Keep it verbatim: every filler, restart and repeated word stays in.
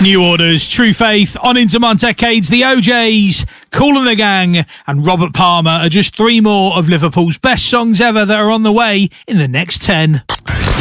New Orders, True Faith, On Into My Decades, The O Js, Kool and the Gang and Robert Palmer are just three more of Liverpool's best songs ever that are on the way in the next ten.